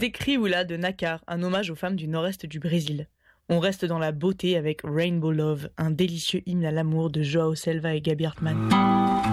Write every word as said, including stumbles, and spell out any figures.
C'était Crioula de Nakar, un hommage aux femmes du nord-est du Brésil. On reste dans la beauté avec Rainbow Love, un délicieux hymne à l'amour de Joao Selva et Gabi Hartmann.